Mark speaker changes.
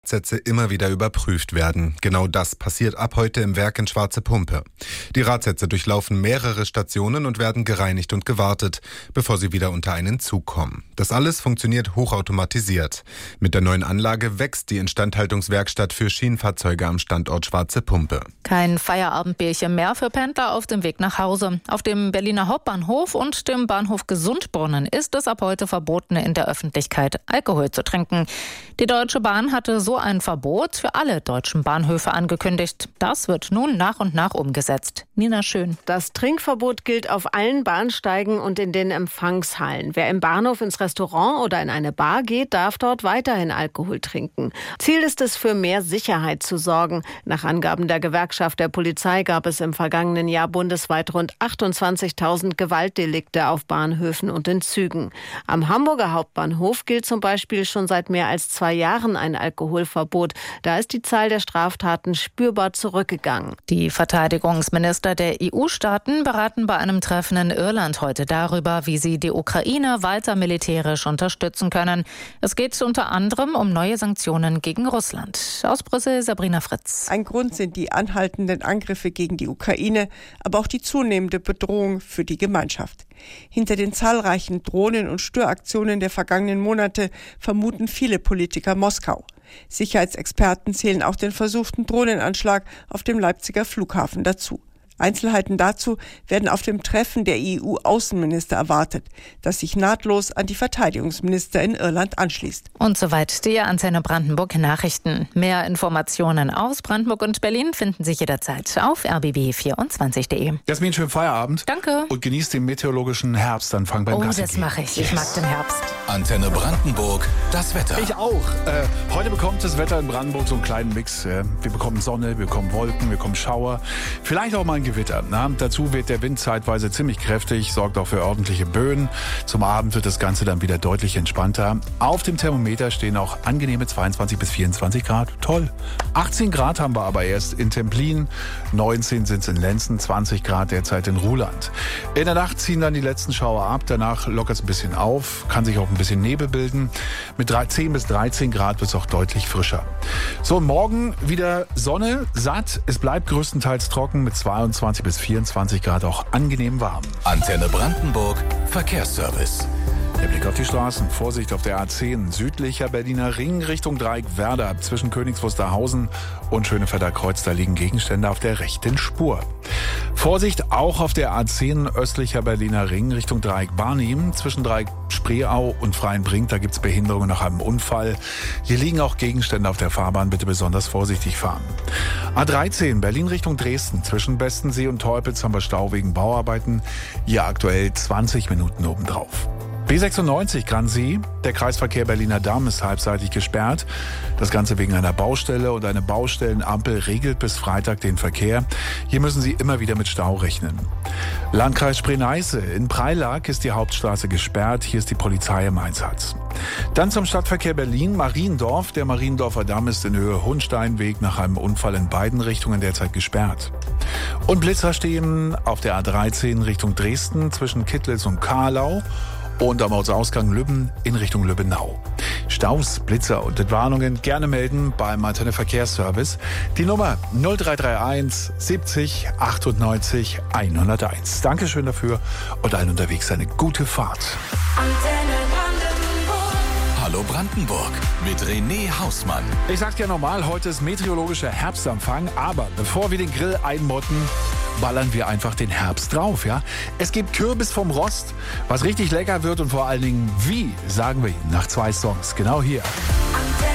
Speaker 1: Sätze immer wieder überprüft werden. Genau das passiert ab heute im Werk in Schwarze Pumpe. Die Radsätze durchlaufen mehrere Stationen und werden gereinigt und gewartet, bevor sie wieder unter einen Zug kommen. Das alles funktioniert hochautomatisiert. Mit der neuen Anlage wächst die Instandhaltungswerkstatt für Schienenfahrzeuge am Standort Schwarze Pumpe.
Speaker 2: Kein Feierabendbierchen mehr für Pendler auf dem Weg nach Hause. Auf dem Berliner Hauptbahnhof und dem Bahnhof Gesundbrunnen ist es ab heute verboten, in der Öffentlichkeit Alkohol zu trinken. Die Deutsche Bahn hatte so ein Verbot für alle deutschen Bahnhöfe angekündigt. Das wird nun nach und nach umgesetzt. Nina Schön.
Speaker 3: Das Trinkverbot gilt auf allen Bahnsteigen und in den Empfangshallen. Wer im Bahnhof ins Restaurant oder in eine Bar geht, darf dort weiterhin Alkohol trinken. Ziel ist es, für mehr Sicherheit zu sorgen. Nach Angaben der Gewerkschaft der Polizei gab es im vergangenen Jahr bundesweit rund 28.000 Gewaltdelikte auf Bahnhöfen und in Zügen. Am Hamburger Hauptbahnhof gilt zum Beispiel schon seit mehr als 2 Jahren ein Alkoholverbot. Da ist die Zahl der Straftaten spürbar zurückgegangen.
Speaker 2: Die Verteidigungsminister der EU-Staaten beraten bei einem Treffen in Irland heute darüber, wie sie die Ukraine weiter militärisch unterstützen können. Es geht unter anderem um neue Sanktionen gegen Russland. Aus Brüssel Sabrina Fritz.
Speaker 4: Ein Grund sind die anhaltenden Angriffe gegen die Ukraine, aber auch die zunehmende Bedrohung für die Gemeinschaft. Hinter den zahlreichen Drohnen- und Störaktionen der vergangenen Monate vermuten viele Politiker Moskau. Sicherheitsexperten zählen auch den versuchten Drohnenanschlag auf dem Leipziger Flughafen dazu. Einzelheiten dazu werden auf dem Treffen der EU-Außenminister erwartet, das sich nahtlos an die Verteidigungsminister in Irland anschließt.
Speaker 2: Und soweit die Antenne Brandenburg Nachrichten. Mehr Informationen aus Brandenburg und Berlin finden Sie jederzeit auf rbb24.de.
Speaker 5: Jasmin, schönen Feierabend.
Speaker 2: Danke.
Speaker 5: Und genießt den meteorologischen Herbstanfang beim Gassi.
Speaker 2: Das mache ich. Ich mag den Herbst.
Speaker 6: Antenne Brandenburg, das Wetter.
Speaker 5: Ich auch. Heute bekommt das Wetter in Brandenburg so einen kleinen Mix. Wir bekommen Sonne, wir bekommen Wolken, wir bekommen Schauer. Vielleicht auch mal ein Gewitter. Dazu wird der Wind zeitweise ziemlich kräftig, sorgt auch für ordentliche Böen. Zum Abend wird das Ganze dann wieder deutlich entspannter. Auf dem Thermometer stehen auch angenehme 22 bis 24 Grad. Toll. 18 Grad haben wir aber erst in Templin, 19 sind es in Lenzen, 20 Grad derzeit in Ruhland. In der Nacht ziehen dann die letzten Schauer ab, danach lockert es ein bisschen auf, kann sich auch ein bisschen Nebel bilden. Mit 10 bis 13 Grad wird es auch deutlich frischer. So, morgen wieder Sonne, satt. Es bleibt größtenteils trocken mit 22 bis 24 Grad, auch angenehm warm.
Speaker 6: Antenne Brandenburg, Verkehrsservice.
Speaker 5: Der Blick auf die Straßen. Vorsicht auf der A10, südlicher Berliner Ring Richtung Dreieck Werder. Zwischen Königs Wusterhausen und Schönefelder Kreuz, da liegen Gegenstände auf der rechten Spur. Vorsicht auch auf der A10, östlicher Berliner Ring Richtung Dreieck Barnim. Zwischen Dreieck Spreeau und Freienbrink, da gibt es Behinderungen nach einem Unfall. Hier liegen auch Gegenstände auf der Fahrbahn, bitte besonders vorsichtig fahren. A13, Berlin Richtung Dresden. Zwischen Bestensee und Teupitz haben wir Stau wegen Bauarbeiten. Hier aktuell 20 Minuten obendrauf. B96 Gransee, der Kreisverkehr Berliner Damm ist halbseitig gesperrt. Das Ganze wegen einer Baustelle und eine Baustellenampel regelt bis Freitag den Verkehr. Hier müssen Sie immer wieder mit Stau rechnen. Landkreis Spree-Neiße, in Preilag ist die Hauptstraße gesperrt. Hier ist die Polizei im Einsatz. Dann zum Stadtverkehr Berlin, Mariendorf. Der Mariendorfer Damm ist in Höhe Hohensteinweg nach einem Unfall in beiden Richtungen derzeit gesperrt. Und Blitzer stehen auf der A13 Richtung Dresden zwischen Kittlitz und Kahlau. Und am Ortsausgang Lübben in Richtung Lübbenau. Staus, Blitzer und Entwarnungen gerne melden beim Antenne Verkehrsservice. Die Nummer 0331 70 98 101. Dankeschön dafür und allen unterwegs eine gute Fahrt.
Speaker 6: Antenne Brandenburg. Hallo Brandenburg mit René Hausmann.
Speaker 5: Ich sag's ja normal, heute ist meteorologischer Herbstanfang, aber bevor wir den Grill einmotten, ballern wir einfach den Herbst drauf, ja? Es gibt Kürbis vom Rost, was richtig lecker wird und vor allen Dingen wie, sagen wir Ihnen nach 2 Songs, genau hier.